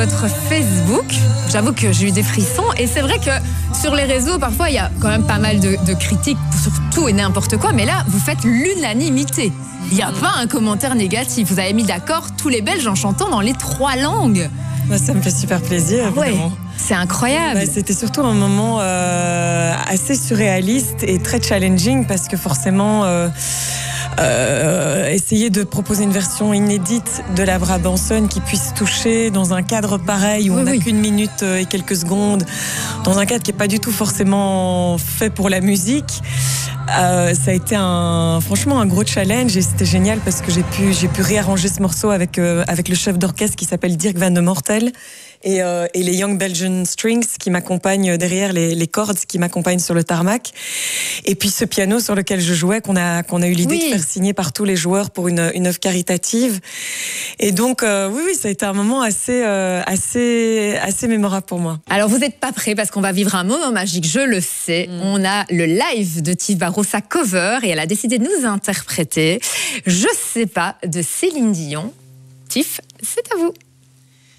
votre Facebook. J'avoue que j'ai eu des frissons. Et c'est vrai que sur les réseaux, parfois, il y a quand même pas mal de critiques sur tout et n'importe quoi. Mais là, vous faites l'unanimité. Il n'y a pas un commentaire négatif. Vous avez mis d'accord tous les Belges en chantant dans les 3 langues. Ça me fait super plaisir, évidemment. Ouais, c'est incroyable. C'était surtout un moment assez surréaliste et très challenging parce que forcément, essayer de proposer une version inédite de la Brabançonne qui puisse toucher dans un cadre pareil où on n'a qu'1 minute et quelques secondes, dans un cadre qui n'est pas du tout forcément fait pour la musique. Ça a été franchement un gros challenge et c'était génial parce que j'ai pu réarranger ce morceau avec le chef d'orchestre qui s'appelle Dirk Van de Mortel et les Young Belgian Strings qui m'accompagnent derrière, les cordes qui m'accompagnent sur le tarmac, et puis ce piano sur lequel je jouais qu'on a eu l'idée de faire signer par tous les joueurs pour une œuvre caritative. Et donc oui, ça a été un moment assez mémorable pour moi. Alors vous n'êtes pas prêts parce qu'on va vivre un moment magique, je le sais. On a le live de Tiff Barrossa cover et elle a décidé de nous interpréter Je sais pas de Céline Dion. Tiff, c'est à vous.